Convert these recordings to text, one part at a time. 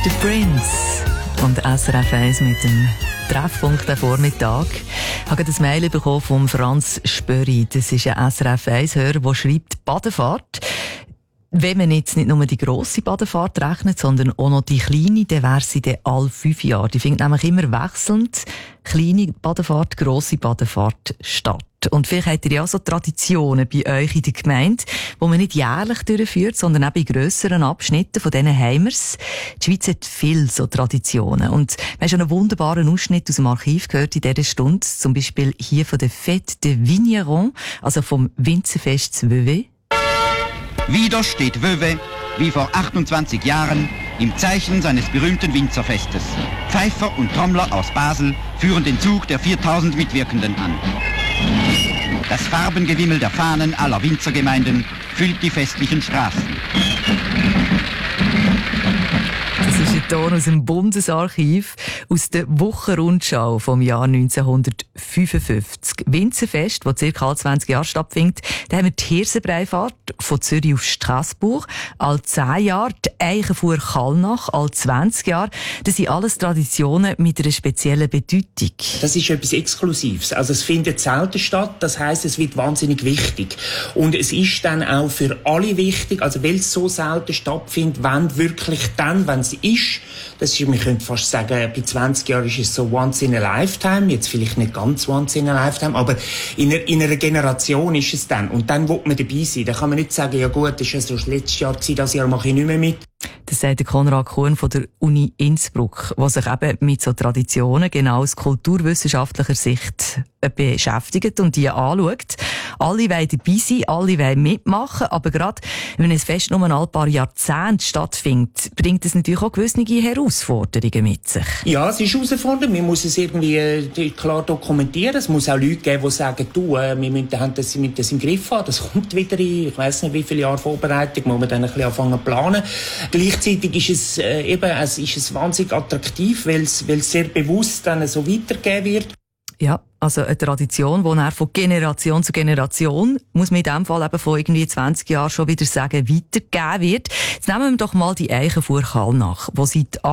ist der Prince und SRF 1 mit dem Treffpunkt am Vormittag. Ich habe ein Mail bekommen von Franz Spöri. Das ist ein SRF 1-Hörer, der schreibt, Badefahrt. Wenn man jetzt nicht nur die grosse Badefahrt rechnet, sondern auch noch die kleine, dann wäre sie dann alle 5 Jahre. Die findet nämlich immer wechselnd kleine Badefahrt, grosse Badefahrt statt. Und vielleicht habt ihr ja auch so Traditionen bei euch in der Gemeinde, die man nicht jährlich durchführt, sondern auch bei grösseren Abschnitten von diesen Heimers. Die Schweiz hat viele so Traditionen. Und wir haben schon einen wunderbaren Ausschnitt aus dem Archiv gehört in dieser Stunde. Zum Beispiel hier von der Fête de Vigneron, also vom Winzerfest zu Vevey. Wieder steht Vevey, wie vor 28 Jahren, im Zeichen seines berühmten Winzerfestes. Pfeifer und Trommler aus Basel führen den Zug der 4000 Mitwirkenden an. Das Farbengewimmel der Fahnen aller Winzergemeinden füllt die festlichen Straßen. Das ist ein Ton aus dem Bundesarchiv, aus der Wochenrundschau vom Jahr 1955. Winzerfest, das ca. alle 20 Jahre stattfindet. Da haben wir die Hirsenbreifahrt von Zürich auf Straßburg, alle 10 Jahre, die Eichenfuhr Kallnach, alle 20 Jahre. Das sind alles Traditionen mit einer speziellen Bedeutung. Das ist etwas Exklusives. Also es findet selten statt, das heisst, es wird wahnsinnig wichtig. Und es ist dann auch für alle wichtig, also weil es so selten stattfindet, wenn wirklich dann, wenn es ist, das ist, man könnte fast sagen, bei 20 Jahren ist es so once in a lifetime, jetzt vielleicht nicht ganz once in a lifetime, aber in einer Generation ist es dann. Und dann will man dabei sein. Da kann man nicht sagen, ja gut, das war so das letzte Jahr, das Jahr mache ich nicht mehr mit. Das sagt der Konrad Kuhn von der Uni Innsbruck, der sich eben mit so Traditionen genau aus kulturwissenschaftlicher Sicht beschäftigt und die anschaut. Alle wollen dabei sein, alle wollen mitmachen, aber gerade wenn ein Fest nur ein paar Jahrzehnte stattfindet, bringt es natürlich auch gewisse Herausforderungen mit sich. Ja, es ist herausfordernd. Man muss es irgendwie klar dokumentieren. Es muss auch Leute geben, die sagen, wir müssen das im Griff haben. Das kommt wieder in, ich weiss nicht, wie viele Jahre Vorbereitung, muss man dann ein bisschen anfangen zu planen. Gleichzeitig ist es ist wahnsinnig attraktiv, weil es sehr bewusst dann so weitergegeben wird. Ja, also eine Tradition, die dann von Generation zu Generation, muss man in diesem Fall eben von irgendwie 20 Jahren schon wieder sagen, weitergegeben wird. Jetzt nehmen wir doch mal die Eichenfuhr Kallnach, die seit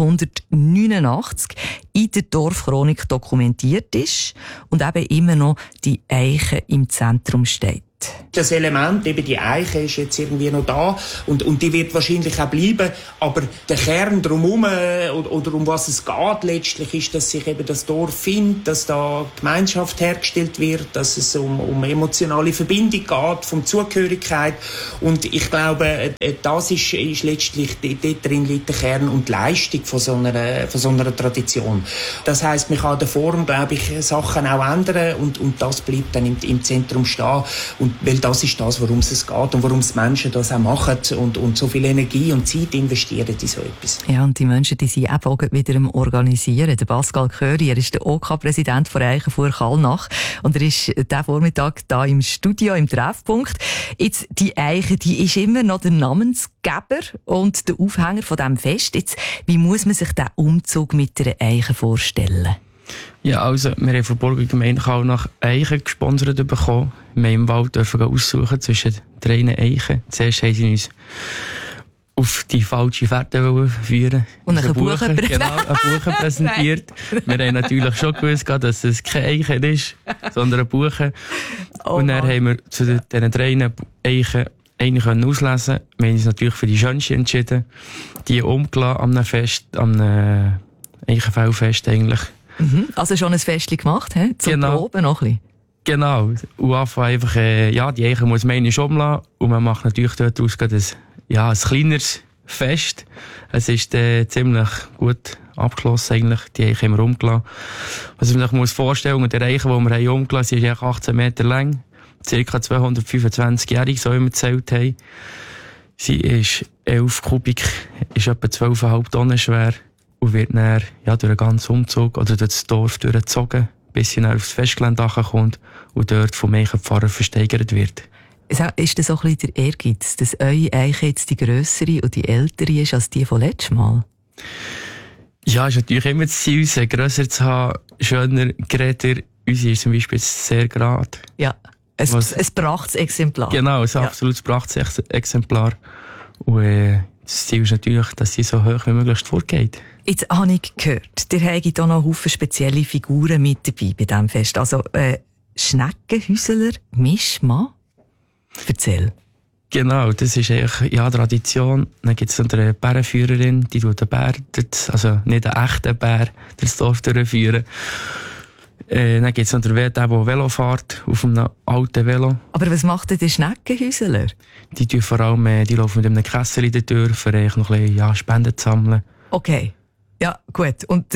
1889 in der Dorfchronik dokumentiert ist und eben immer noch die Eiche im Zentrum steht. Das Element, eben die Eiche, ist jetzt irgendwie noch da und die wird wahrscheinlich auch bleiben, aber der Kern drumherum oder um was es geht letztlich ist, dass sich eben das Dorf findet, dass da Gemeinschaft hergestellt wird, dass es um emotionale Verbindung geht, um Zugehörigkeit und ich glaube, das ist letztlich, dort drin liegt der Kern und die Leistung von so einer Tradition. Das heisst, man kann in der Form, glaube ich, Sachen auch ändern und das bleibt dann im Zentrum stehen. Und weil das ist das, worum es geht und warum die Menschen das auch machen und so viel Energie und Zeit investieren in so etwas. Ja, und die Menschen, die sind eben auch wieder am Organisieren. Der Pascal Köri, er ist der OK-Präsident von Eichenfuhr Kallnach und er ist diesen Vormittag da im Studio, im Treffpunkt. Jetzt, die Eiche, die ist immer noch der Namensgeber und der Aufhänger von diesem Fest. Jetzt, wie muss man sich den Umzug mit der Eiche vorstellen? Ja, also, wir haben von Burger Gemeinde Kallnach Eichen gesponsert bekommen. Wir haben im Wald dürfen aussuchen zwischen 3 Eichen. Zuerst haben sie uns auf die falsche Fährte führen. Und ein Buch präsentiert. Wir haben natürlich schon gewusst, dass es kein Eichen ist, sondern ein Buch. Und dann haben wir zu diesen 3 Eichen eine auslesen. Wir haben uns natürlich für die schönste entschieden. Die umgelassen am Fest, am Eichenfellfest eigentlich. Also schon ein Festchen gemacht, zum Proben noch ein bisschen. Genau. Und einfach, die Eiche muss man nicht umlassen. Und man macht natürlich dort aus ein kleineres Fest. Es ist ziemlich gut abgeschlossen eigentlich. Die Eiche haben wir umgelassen. Was man sich vorstellen, der Eiche, die wir umgelassen haben, ist 18 Meter lang. Circa 225-jährig, so wie wir gezählt haben. Sie ist 11 Kubik, ist etwa 12,5 Tonnen schwer. Und wird dann, durch den ganzen Umzug oder durch das Dorf durchgezogen, bis sie dann aufs Festgelände kommt und dort vom Eichenpfarrer versteigert wird. Ist das auch ein bisschen der Ehrgeiz, dass eure Eiche jetzt die grössere und die ältere ist als die von letztem Mal? Ja, ist natürlich immer das Ziel, sie grösser zu haben, schöner, geräter. Unsere ist zum Beispiel sehr gerade. Ja, ein brachtes Exemplar. Genau, ein absolutes brachtes Exemplar. Und Das Ziel ist natürlich, dass sie so hoch wie möglich vorgeht. Jetzt habe ich gehört, ihr habt auch noch Haufen spezielle Figuren mit dabei bei diesem Fest. Also Schneckenhäusler, Mischma. Erzähl. Genau, das ist eigentlich Tradition. Dann gibt es noch eine Bärenführerin, die den Bär, also nicht einen echten Bär, durchs Dorf durchführen. Dann gibt es noch den der Velo fährt, auf einem alten Velo. Aber was macht denn die Schneckenhäusler? Die tun vor allem, die laufen mit einem Kessel in der Tür, um noch ein bisschen Spenden zu sammeln. Okay. Ja, gut. Und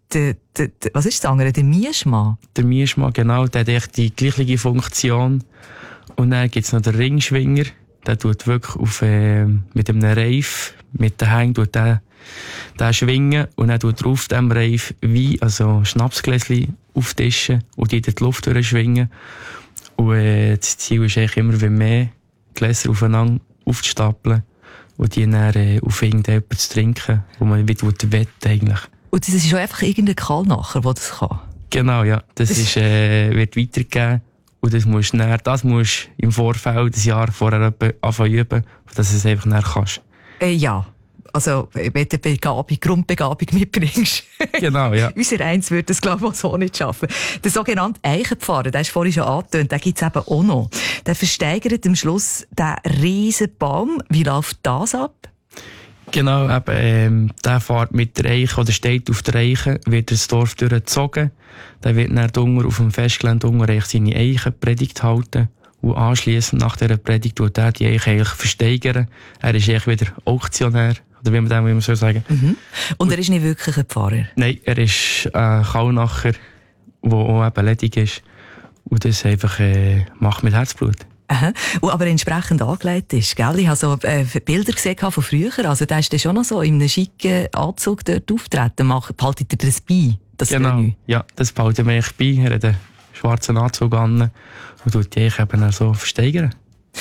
was ist das andere? Der Mischma? Der Mischma, genau, der hat echt die gleiche Funktion. Und dann gibt es noch den Ringschwinger. Der tut wirklich mit einem Reif, mit den Hängen, tut der schwingen. Und dann tut er auf dem Reif Wein, also Schnapsgläschen, auftischen und die in die Luft durchschwingen. Und das Ziel ist eigentlich immer, wenn mehr Gläser aufeinander aufzustapeln und die dann auf irgendjemanden zu trinken, wo man wieder wett eigentlich. Und das ist schon einfach irgendein Kerl nachher, der das kann? Genau, ja. Das ist, wird weitergegeben. Und das musst du im Vorfeld, ein Jahr vorher anfangen üben, dass du es einfach näher kannst. Ja. Also, wenn du Grundbegabung mitbringst. Genau, ja. Unser Eins würde das, glaube ich, auch so nicht schaffen. Der sogenannte Eichenpfarrer, der ist vorhin schon angetönt, den gibt's eben auch noch. Der versteigert am Schluss den riesen Baum. Wie läuft das ab? Genau, eben, der fährt mit der Eiche oder steht auf der Eiche, wird das Dorf durchgezogen. Dann wird dann auf dem Festgelände seine Eichenpredigt halten. Und anschliessend nach dieser Predigt tut er die Eiche eigentlich versteigern. Er ist eigentlich wieder Auktionär, oder wie man dem immer so sagen. Mhm. Und er ist nicht wirklich ein Pfarrer? Nein, er ist ein Kallnacher, der auch eben ledig ist. Und das einfach macht mit Herzblut. Aha. Und aber entsprechend angelegt ist, gell? Ich habe so Bilder gesehen von früher. Also da ist der schon noch so in einem schicken Anzug dort auftreten. Behaltet ihr das bei? Das genau, ja, das behalten wir echt bei. Er hat einen schwarzen Anzug an und tut die Eiche eben so versteigern.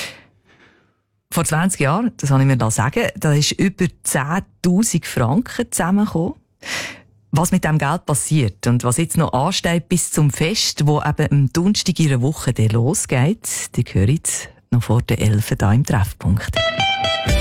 Vor 20 Jahren, das habe ich mir sagen, da ist über 10'000 Franken zusammengekommen. Was mit dem Geld passiert und was jetzt noch ansteht bis zum Fest, wo eben am Donnerstag in einer Woche losgeht, die hören jetzt noch vor der 11 hier im Treffpunkt.